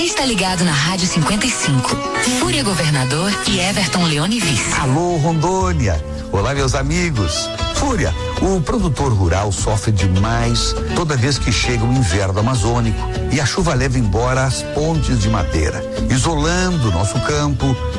Está ligado na Rádio 55. Fúria Governador e Everton Leone Vice. Alô, Rondônia. Olá, meus amigos. Fúria, o produtor rural sofre demais toda vez que chega o inverno amazônico e a chuva leva embora as pontes de madeira, isolando nosso campo,